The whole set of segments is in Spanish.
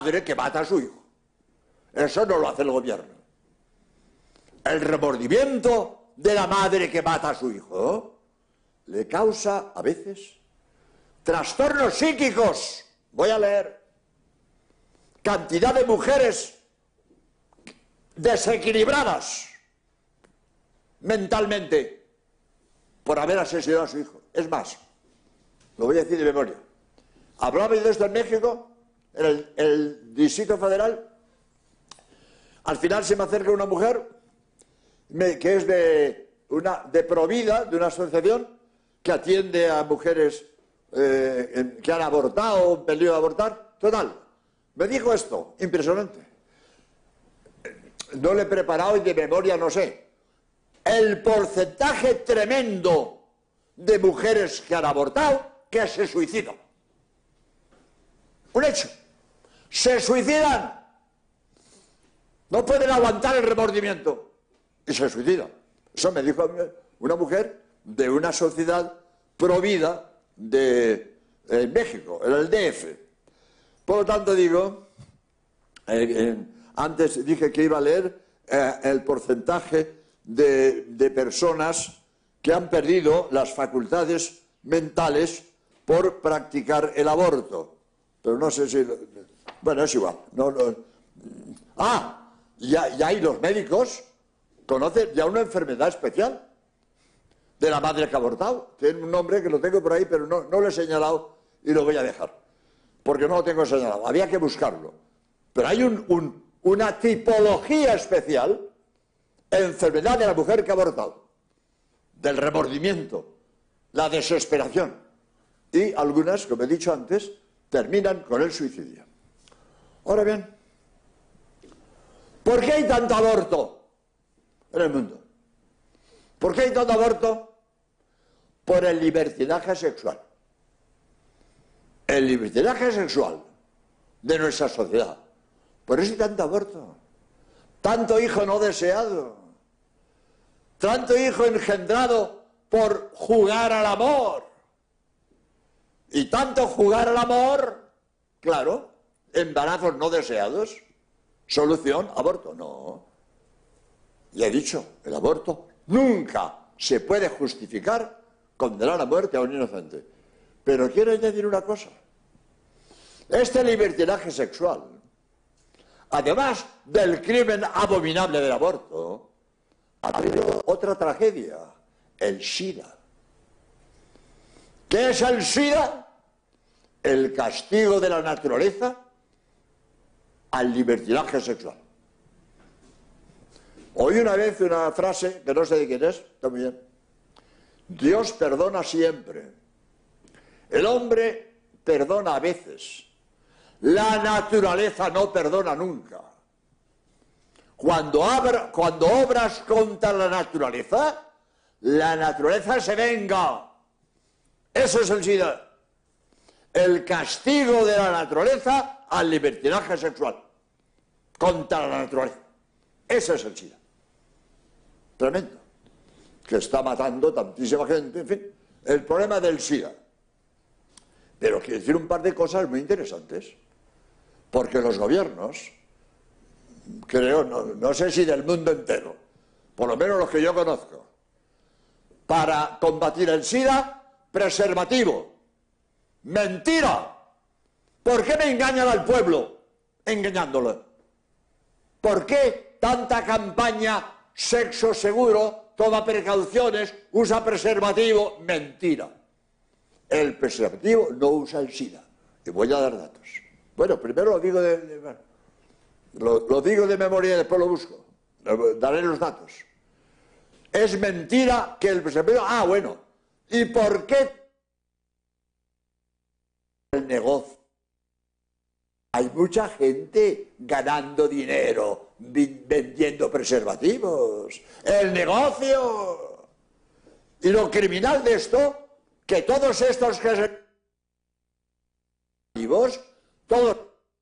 madre que mata a su hijo. Eso no lo hace el gobierno. El remordimiento de la madre que mata a su hijo le causa, a veces, trastornos psíquicos. Voy a leer. Cantidad de mujeres desequilibradas mentalmente por haber asesinado a su hijo. Es más, lo voy a decir de memoria. Hablaba de esto en México, en el Distrito Federal. Al final se me acerca una mujer que es de Provida, de una asociación que atiende a mujeres que han abortado o pedido de abortar. Total, me dijo esto, impresionante. No lo he preparado y de memoria no sé. El porcentaje tremendo de mujeres que han abortado que se suicidan. Un hecho. Se suicidan. No pueden aguantar el remordimiento. Y se suicidan. Eso me dijo una mujer de una sociedad provida de México, en el DF. Por lo tanto digo, antes dije que iba a leer el porcentaje de personas que han perdido las facultades mentales por practicar el aborto. Pero no sé si... Bueno, es igual. Ya hay los médicos, conocen ya una enfermedad especial de la madre que ha abortado. Tiene un nombre que lo tengo por ahí, pero no lo he señalado y lo voy a dejar, porque no lo tengo señalado. Había que buscarlo. Pero hay una tipología especial, enfermedad de la mujer que ha abortado, del remordimiento, la desesperación. Y algunas, como he dicho antes, terminan con el suicidio. Ahora bien, ¿por qué hay tanto aborto en el mundo? ¿Por qué hay tanto aborto? Por el libertinaje sexual. El libertinaje sexual de nuestra sociedad. Por eso hay tanto aborto. Tanto hijo no deseado. Tanto hijo engendrado por jugar al amor. Y tanto jugar al amor, claro, embarazos no deseados. Solución, aborto. No. Ya he dicho, el aborto nunca se puede justificar condenar a muerte a un inocente. Pero quiero añadir una cosa. Este libertinaje sexual, además del crimen abominable del aborto, ha habido otra tragedia, el SIDA. ¿Qué es el SIDA? El castigo de la naturaleza al libertinaje sexual. Oí una vez una frase, que no sé de quién es, está muy bien. Dios perdona siempre. El hombre perdona a veces. La naturaleza no perdona nunca. Cuando obras contra la naturaleza se venga. Eso es el SIDA. El castigo de la naturaleza al libertinaje sexual. Contra la naturaleza. Ese es el SIDA. Tremendo. Que está matando tantísima gente, en fin. El problema del SIDA. Pero quiero decir un par de cosas muy interesantes. Porque los gobiernos, creo, no sé si del mundo entero, por lo menos los que yo conozco, para combatir el SIDA, preservativo. ¡Mentira! ¿Por qué me engañan al pueblo engañándolo? ¿Por qué tanta campaña, sexo seguro, toma precauciones, usa preservativo? Mentira. El preservativo no usa el SIDA. Y voy a dar datos. Bueno, primero lo digo lo digo de memoria y después lo busco. Daré los datos. Es mentira que el preservativo... Ah, bueno. ¿Y por qué el negocio? Hay mucha gente ganando dinero vendiendo preservativos. ¡El negocio! Y lo criminal de esto, que todos estos preservativos, todos...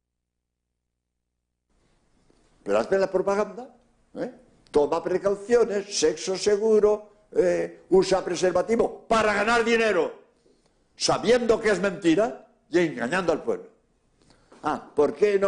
Pero hazme la propaganda, toma precauciones, sexo seguro, usa preservativo para ganar dinero, sabiendo que es mentira y engañando al pueblo. ¿Por qué no?